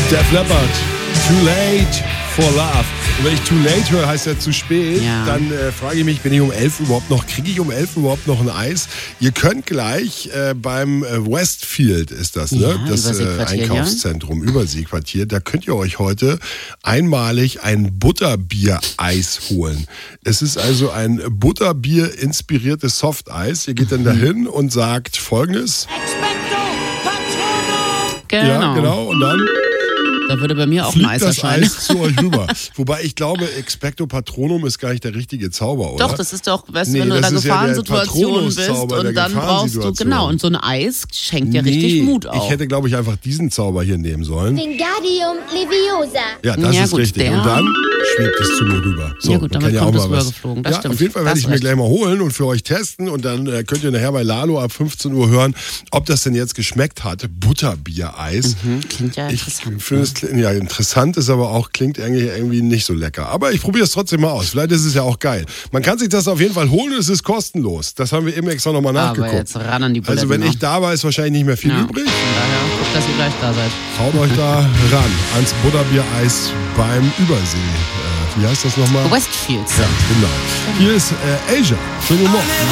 Def Leppard, Too Late for Love. Und wenn ich Too Late höre, heißt ja zu spät, dann frage ich mich, kriege ich um 11 überhaupt noch ein Eis? Ihr könnt gleich beim Westfield ist das, ne? Das Einkaufszentrum, Überseequartier, da könnt ihr euch heute einmalig ein Butterbier-Eis holen. Es ist also ein Butterbier-inspiriertes Softeis. Ihr geht dann dahin und sagt Folgendes. Genau. Ja, genau. Und dann da würde bei mir auch ein Eis erscheinen. Das Eis zu euch rüber. Wobei ich glaube, Expecto Patronum ist gar nicht der richtige Zauber, oder? Doch, das ist doch, weißt du, wenn du in einer Gefahrensituation bist und dann brauchst du, genau, und so ein Eis schenkt dir richtig Mut auf. Ich hätte, glaube ich, einfach diesen Zauber hier nehmen sollen. Wingardium Leviosa. Ja, das ist gut, richtig. Und dann schwebt es zu mir rüber. So, ja gut, damit kommt es rübergeflogen. Das stimmt. Auf jeden Fall werde ich mir gleich mal holen und für euch testen. Und dann könnt ihr nachher bei Lalo ab 15 Uhr hören, ob das denn jetzt geschmeckt hat. Butterbiereis. Klingt ja interessant. Ich finde es ja interessant, ist aber auch, klingt irgendwie nicht so lecker. Aber ich probiere es trotzdem mal aus. Vielleicht ist es ja auch geil. Man kann sich das auf jeden Fall holen und es ist kostenlos. Das haben wir eben extra nochmal nachgeguckt. Aber jetzt ran an die Buletten, also wenn ich da war, ist wahrscheinlich nicht mehr viel übrig. Von daher, guckt, dass ihr gleich da seid. Haut euch da ran ans Butterbiereis beim Übersee. Wie heißt das nochmal? Westfields. Ja, genau. Hier ist Asia. Schönen Morgen.